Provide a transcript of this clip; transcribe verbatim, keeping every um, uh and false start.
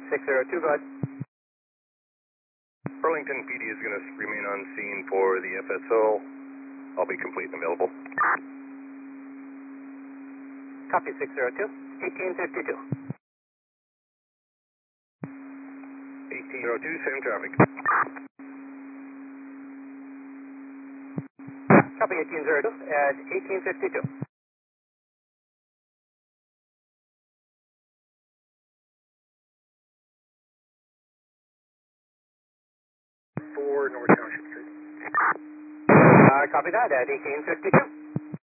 six zero two, go ahead. Burlington P D is going to remain on scene for the F S O. I'll be complete and available. Copy six zero two, eighteen fifty-two. eighteen oh two, same traffic. Copy eighteen oh two at eighteen fifty-two. For North Township Street. Uh, copy that at eighteen fifty-two.